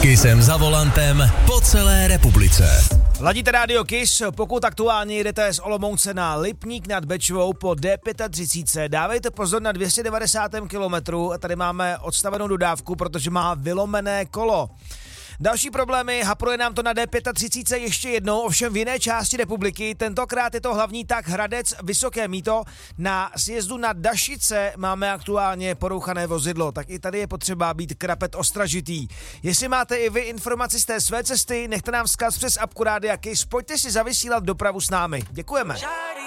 Kissem za volantem po celé republice. Ladíte rádio Kiss, pokud aktuálně jedete z Olomouce na Lipník nad Bečvou po D35, dávejte pozor na 290. kilometru, tady máme odstavenou dodávku, protože má vylomené kolo. Další problémy, hapruje nám to na D35 ještě jednou, ovšem v jiné části republiky, tentokrát je to hlavní tak Hradec Vysoké Mýto, na sjezdu na Dašice máme aktuálně porouchané vozidlo, tak i tady je potřeba být krapet ostražitý. Jestli máte i vy informaci z té své cesty, nechte nám vzkaz přes apku Rádia Kiss, pojďte si zavysílat dopravu s námi. Děkujeme.